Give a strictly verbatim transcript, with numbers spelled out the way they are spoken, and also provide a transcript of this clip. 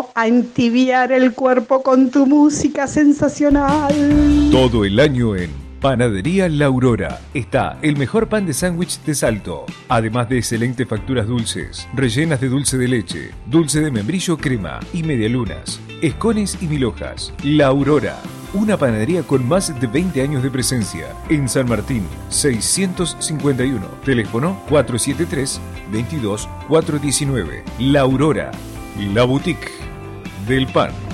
Vengo a entibiar el cuerpo con tu música sensacional. Todo el año en Panadería La Aurora está el mejor pan de sándwich de Salto, además de excelentes facturas dulces, rellenas de dulce de leche, dulce de membrillo crema y medialunas, escones y mil hojas. La Aurora, una panadería con más de veinte años de presencia en San Martín, seiscientos cincuenta y uno, teléfono cuatro siete tres, veintidós, cuatrocientos diecinueve. La Aurora, la boutique del pan.